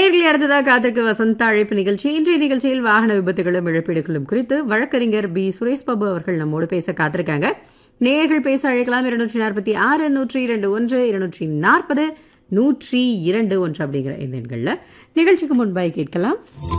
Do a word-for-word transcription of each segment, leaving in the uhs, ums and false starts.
நேயர்களே, அடுத்ததாக காத்திருக்கு வசந்த அழைப்பு நிகழ்ச்சி. இன்றைய நிகழ்ச்சியில் வாகன விபத்துகளும் இழப்பீடுகளும் குறித்து வழக்கறிஞர் பி சுரேஷ் பாபு அவர்கள் நம்மோடு பேச காத்திருக்காங்க. நேயர்கள் பேச அழைக்கலாம். இருநூற்றி நாற்பத்தி ஆறு நூற்றி இரண்டு ஒன்று இருநூற்றி நாற்பது நூற்றி இரண்டு ஒன்று அப்படிங்கிற இந்த எண்கள்ல நிகழ்ச்சிக்கு முன்பாய் கேட்கலாம்.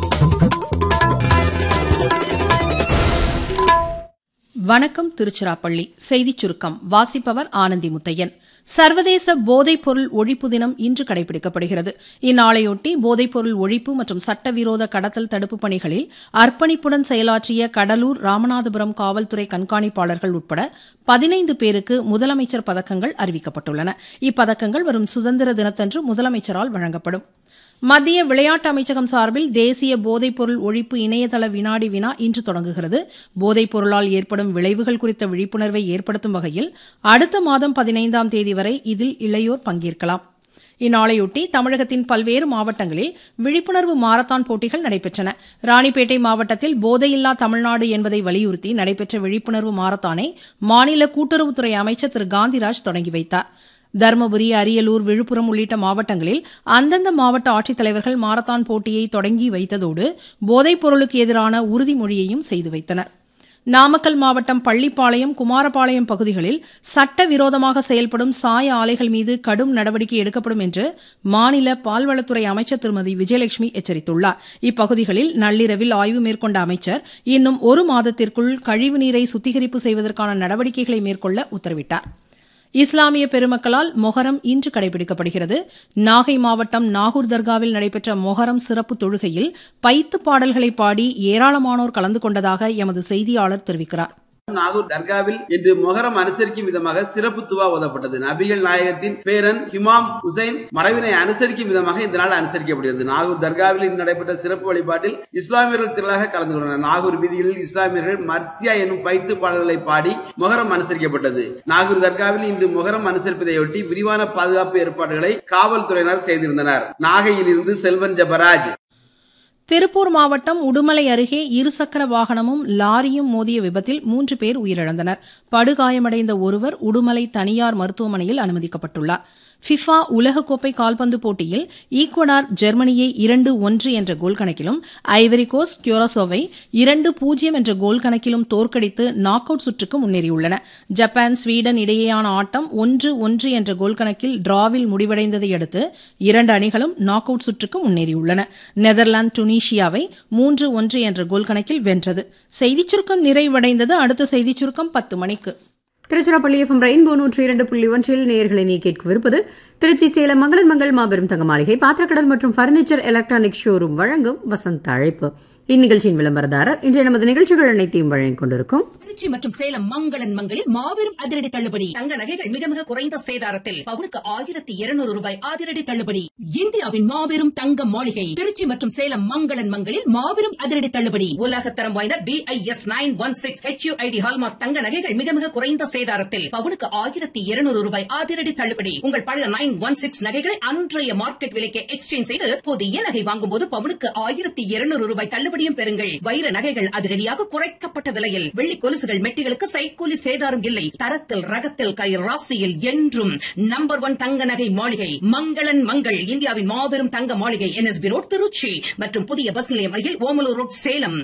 வணக்கம். திருச்சிராப்பள்ளி செய்திச் சுருக்கம் வாசிப்பவர் ஆனந்தி முத்தையன். சர்வதேச போதைப்பொருள் ஒழிப்பு தினம் இன்று கடைபிடிக்கப்படுகிறது. இந்நாளையொட்டி போதைப்பொருள் ஒழிப்பு மற்றும் சட்டவிரோத கடத்தல் தடுப்பு பணிகளில் அர்ப்பணிப்புடன் செயலாற்றிய கடலூர், ராமநாதபுரம் காவல்துறை கண்காணிப்பாளர்கள் உட்பட பதினைந்து பேருக்கு முதலமைச்சர் பதக்கங்கள் அறிவிக்கப்பட்டுள்ளன. இப்பதக்கங்கள் வரும் சுதந்திர தினத்தன்று முதலமைச்சரால் வழங்கப்படும். மத்திய விளையாட்டு அமைச்சகம் சார்பில் தேசிய போதைப்பொருள் ஒழிப்பு இணையதள வினாடி வினா இன்று தொடங்குகிறது. போதைப் பொருளால் ஏற்படும் விளைவுகள் குறித்த விழிப்புணர்வை ஏற்படுத்தும் வகையில் அடுத்த மாதம் பதினைந்தாம் தேதி வரை இதில் இளையோர் பங்கேற்கலாம். இந்நாளையொட்டி தமிழகத்தின் பல்வேறு மாவட்டங்களில் விழிப்புணர்வு மாரத்தான் போட்டிகள் நடைபெற்றன. ராணிப்பேட்டை மாவட்டத்தில் போதையில்லா தமிழ்நாடு என்பதை வலியுறுத்தி நடைபெற்ற விழிப்புணர்வு மாரத்தானை மாநில கூட்டுறவுத்துறை அமைச்சர் திரு காந்திராஜ் தொடங்கி வைத்தார். தருமபுரி, அரியலூர், விழுப்புரம் உள்ளிட்ட மாவட்டங்களில் அந்தந்த மாவட்ட ஆட்சித்தலைவர்கள் மாரத்தான் போட்டியை தொடங்கி வைத்ததோடு போதைப் பொருளுக்கு எதிரான உறுதிமொழியையும் செய்து வைத்தனர். நாமக்கல் மாவட்டம் பள்ளிப்பாளையம், குமாரபாளையம் பகுதிகளில் சட்டவிரோதமாக செயல்படும் சாய ஆலைகள் மீது கடும் நடவடிக்கை எடுக்கப்படும் என்று மாநில பால்வளத்துறை அமைச்சர் திருமதி விஜயலட்சுமி எச்சரித்துள்ளார். இப்பகுதிகளில் நள்ளிரவில் ஆய்வு மேற்கொண்ட அமைச்சர் இன்னும் ஒரு மாதத்திற்குள் கழிவுநீரை சுத்திகரிப்பு செய்வதற்கான நடவடிக்கைகளை மேற்கொள்ள உத்தரவிட்டார். இஸ்லாமிய பெருமக்களால் மொஹரம் இன்று கடைபிடிக்கப்படுகிறது. நாகை மாவட்டம் நாகூர் தர்காவில் நடைபெற்ற மொஹரம் சிறப்பு தொழுகையில் பைத்து பாடல்களை பாடி ஏராளமானோர் கலந்து கொண்டதாக எமது செய்தியாளர் தெரிவிக்கிறார். நாகூர் தர்காவில் இன்று மொஹரம் அனுசரிக்கும் விதமாக சிறப்பு துவா ஓதப்பட்டது. நபிகள் நாயகத்தின் பேரன் இமாம் ஹுசைன் மறைவினை அனுசரிக்கும் விதமாக இந்த நாள் அனுசரிக்கப்படுகிறது. நாகூர் தர்காவில் இன்று நடைபெற்ற சிறப்பு வழிபாட்டில் இஸ்லாமியர்கள் திரளாக கலந்து கொண்டனர். நாகூர் வீதிகளில் இஸ்லாமியர்கள் மர்சியா எனும் பைத்து பாடல்களை பாடி மொஹரம் அனுசரிக்கப்பட்டது. நாகூர் தர்காவில் இன்று மொஹரம் அனுசரிப்பதையொட்டி விரிவான பாதுகாப்பு ஏற்பாடுகளை காவல்துறையினர் செய்திருந்தனர். நாகையில் இருந்து செல்வன் ஜபராஜ். திருப்பூர் மாவட்டம் உடுமலை அருகே இருசக்கர வாகனமும் லாரியும் மோதிய விபத்தில் மூன்று பேர் உயிரிழந்தனர். படுகாயமடைந்த ஒருவர் உடுமலை தனியார் மருத்துவமனையில் அனுமதிக்கப்பட்டுள்ளார். ஃபிஃபா உலகக்கோப்பை கால்பந்து போட்டியில் ஈக்வடார் ஜெர்மனியை இரண்டு ஒன்று என்ற கோல் கணக்கிலும், ஐவரி கோஸ்ட் கியூரசோவை இரண்டு பூஜ்ஜியம் என்ற கோல் கணக்கிலும் தோற்கடித்து நாக் அவுட் சுற்றுக்கு முன்னேறியுள்ளன. ஜப்பான், ஸ்வீடன் இடையேயான ஆட்டம் ஒன்று ஒன்று என்ற கோல் கணக்கில் டிராவில் முடிவடைந்ததை அடுத்து இரண்டு அணிகளும் நாக் அவுட் சுற்றுக்கு முன்னேறியுள்ளன. நெதர்லாந்து டுனிஷியாவை மூன்று ஒன்று என்ற கோல் கணக்கில் வென்றது. செய்திச் சுருக்கம் நிறைவடைந்தது. அடுத்த செய்திச் சுருக்கம் பத்து மணிக்கு. திருச்சிராப்பள்ளி எஃப்எம் ரெயின்போ நூற்றி இரண்டு புள்ளி ஒன்றில் நேயர்களை நீ கேட்கவிருப்பது திருச்சி சேலம் மங்களன் மங்கள் மாபெரும் தங்க மாளிகை, பாத்திரக்கடல் மற்றும் பர்னிச்சர் எலக்ட்ரானிக் ஷோரூம் வழங்கும் வசந்த அழைப்பு. இந்நிகழ்ச்சியின் விளம்பரதாரர் இன்றைய நமது நிகழ்ச்சிகள் அனைத்தையும் வழங்கிக் கொண்டிருக்கும் திருச்சி மற்றும் சேலம் மங்களன் மங்களில் மாபெரும் அதிரடி தள்ளுபடி. தங்க நகைகள் மிக மிக குறைந்த சேதாரத்தில் பவுனுக்கு ஆயிரத்தி இருநூறு ரூபாய் அதிரடி தள்ளுபடி. இந்தியாவின் மாபெரும் தங்க மாளிகை திருச்சி மற்றும் சேலம் மங்களன் மங்களில் மாபெரும் அதிரடி தள்ளுபடி. உலகத்தரம் வாய்ந்த B I S nine one six H you I D hallmark தங்க நகைகள் மிக மிக குறைந்த சேதாரத்தில் பவுனுக்கு ஆயிரத்தி இருநூறு ரூபாய் அதிரடி தள்ளுபடி. உங்கள் பழைய நைன் ஒன் சிக்ஸ் நகைகளை அன்றைய மார்க்கெட் விலைக்கு எக்ஸ்சேஞ்ச் செய்து புதிய நகை வாங்கும் போது பவுனுக்கு ஆயிரத்தி இருநூறு ரூபாய் தள்ளுபடி பெறுங்கள். வைர நகைகள் அதிரடியாக குறைக்கப்பட்ட விலையில், வெள்ளி கொலுசுகள் மெட்டிகளுக்கு சைக்கூலி சேதாரம் இல்லை. தரத்தில், ரகத்தில், கை ராசியில் என்றும் நம்பர் ஒன் தங்க நகை மாளிகை மங்களன் மங்கள். இந்தியாவின் மாபெரும் தங்க மாளிகை, N S B road Trichy மற்றும் புதிய பஸ் நிலையம் அருகில் Omalur road Salem.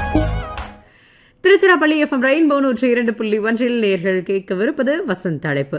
Tiruchirappalli FM rainbow நூற்றி இரண்டு புள்ளி ஒன்றில் நேயர்கள் கேட்கவிருப்பது வசந்த அழைப்பு.